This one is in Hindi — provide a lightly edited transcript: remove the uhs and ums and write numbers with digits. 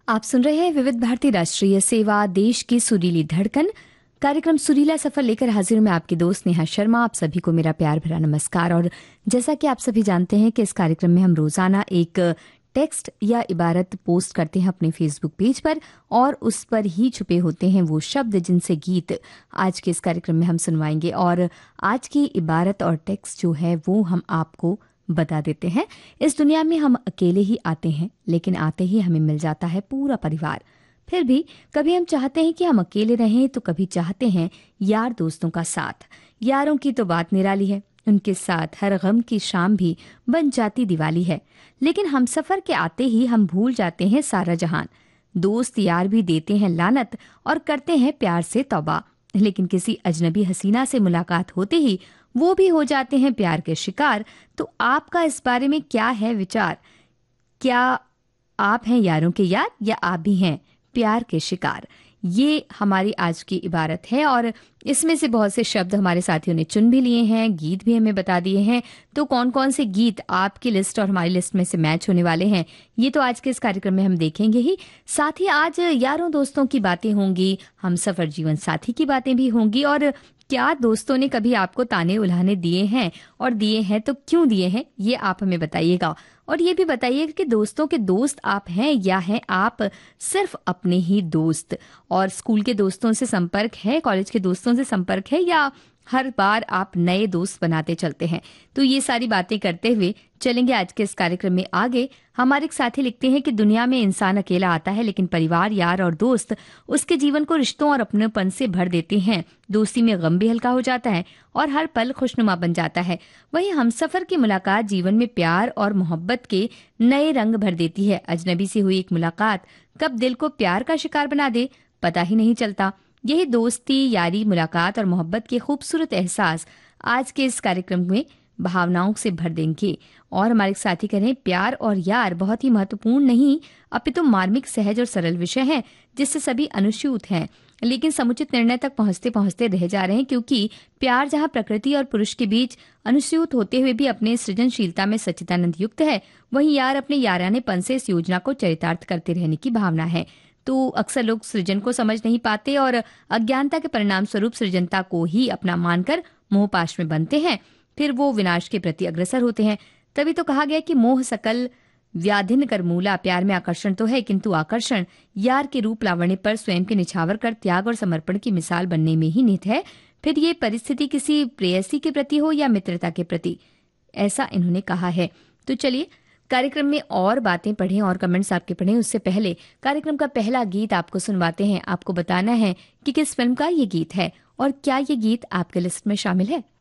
आप सुन रहे हैं विविध भारती राष्ट्रीय सेवा, देश की सुरीली धड़कन। कार्यक्रम सुरीला सफर लेकर हाजिर मैं आपकी दोस्त नेहा शर्मा। आप सभी को मेरा प्यार भरा नमस्कार। और जैसा कि आप सभी जानते हैं कि इस कार्यक्रम में हम रोजाना एक टेक्स्ट या इबारत पोस्ट करते हैं अपने फेसबुक पेज पर, और उस पर ही छुपे होते हैं वो शब्द जिनसे गीत आज के इस कार्यक्रम में हम सुनवाएंगे। और आज की इबारत और टेक्स्ट जो है वो हम आपको बता देते हैं। इस दुनिया में हम अकेले ही आते हैं, लेकिन आते ही हमें मिल जाता है पूरा परिवार। फिर भी कभी हम चाहते हैं कि हम अकेले रहें, तो कभी चाहते हैं यार दोस्तों का साथ। यारों की तो बात निराली है, उनके साथ हर गम की शाम भी बन जाती दिवाली है। लेकिन हम सफर के आते ही हम भूल जाते हैं सारा जहान। दोस्त यार भी देते हैं लानत और करते हैं प्यार से तौबा। लेकिन किसी अजनबी हसीना से मुलाकात होते ही वो भी हो जाते हैं प्यार के शिकार। तो आपका इस बारे में क्या है विचार? क्या आप हैं यारों के यार, या आप भी हैं प्यार के शिकार? ये हमारी आज की इबारत है, और इसमें से बहुत से शब्द हमारे साथियों ने चुन भी लिए हैं, गीत भी हमें बता दिए हैं। तो कौन कौन से गीत आपकी लिस्ट और हमारी लिस्ट में से मैच होने वाले हैं, ये तो आज के इस कार्यक्रम में हम देखेंगे ही। साथ ही आज यारों दोस्तों की बातें होंगी, हम सफर जीवन साथी की बातें भी होंगी। और क्या दोस्तों ने कभी आपको ताने उल्हाने दिए हैं, और दिए हैं तो क्यों दिए हैं, ये आप हमें बताइएगा। और ये भी बताइएगा कि दोस्तों के दोस्त आप हैं, या हैं आप सिर्फ अपने ही दोस्त। और स्कूल के दोस्तों से संपर्क है, कॉलेज के दोस्तों से संपर्क है, या हर बार आप नए दोस्त बनाते चलते हैं? तो ये सारी बातें करते हुए चलेंगे आज के इस कार्यक्रम में आगे। हमारे एक साथी लिखते हैं कि दुनिया में इंसान अकेला आता है, लेकिन परिवार, यार और दोस्त उसके जीवन को रिश्तों और अपनेपन से भर देते हैं। दोस्ती में गम भी हल्का हो जाता है और हर पल खुशनुमा बन जाता है। वहीं हमसफर की मुलाकात जीवन में प्यार और मोहब्बत के नए रंग भर देती है। अजनबी से हुई एक मुलाकात कब दिल को प्यार का शिकार बना दे, पता ही नहीं चलता। यही दोस्ती, यारी, मुलाकात और मोहब्बत के खूबसूरत एहसास आज के इस कार्यक्रम में भावनाओं से भर देंगे। और हमारे साथी कह रहे हैं, प्यार और यार बहुत ही महत्वपूर्ण नहीं, अपितु मार्मिक, सहज और सरल विषय है जिससे सभी अनुस्यूत हैं, लेकिन समुचित निर्णय तक पहुंचते पहुंचते रह जा रहे हैं। क्योंकि प्यार जहां प्रकृति और पुरुष के बीच अनुस्यूत होते हुए भी अपने सृजनशीलता में सच्चिदानंद युक्त है, वहीं यार अपने यारानेपन से इस योजना को चरितार्थ करते रहने की भावना है। तो अक्सर लोग सृजन को समझ नहीं पाते और अज्ञानता के परिणाम स्वरूप सृजनता को ही अपना मानकर मोहपाश में बनते हैं। फिर वो विनाश के प्रति अग्रसर होते हैं। तभी तो कहा गया कि मोह सकल व्याधिन कर मूला। प्यार में आकर्षण तो है, किंतु आकर्षण यार के रूप लावण्य पर स्वयं के निछावर कर त्याग और समर्पण की मिसाल बनने में ही निहित है। फिर ये परिस्थिति किसी प्रेयसी के प्रति हो या मित्रता के प्रति, ऐसा इन्होंने कहा है। तो चलिए कार्यक्रम में और बातें पढ़ें और कमेंट्स आपके पढ़ें, उससे पहले कार्यक्रम का पहला गीत आपको सुनवाते हैं। आपको बताना है कि किस फिल्म का ये गीत है और क्या ये गीत आपके लिस्ट में शामिल है।